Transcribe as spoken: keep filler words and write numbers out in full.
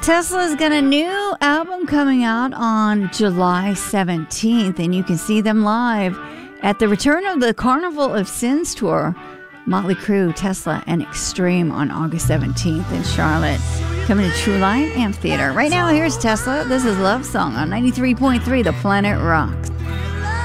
Tesla's got a new album coming out on July seventeenth, and you can see them live at the Return of the Carnival of Sins tour. Motley Crue, Tesla, and Extreme on August seventeenth in Charlotte. Coming to True Light Amphitheater. Right now, here's Tesla. This is Love Song on ninety-three point three The Planet Rocks.